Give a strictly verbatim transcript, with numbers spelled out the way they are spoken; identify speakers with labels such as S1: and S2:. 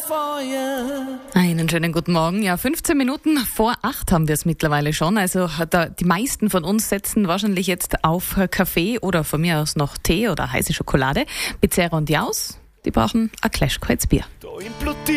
S1: Einen schönen guten Morgen. Ja, fünfzehn Minuten vor acht haben wir es mittlerweile schon. Also da, die meisten von uns setzen wahrscheinlich jetzt auf Kaffee oder von mir aus noch Tee oder heiße Schokolade. Bezerra und Jaus, die brauchen ein Clash Bier.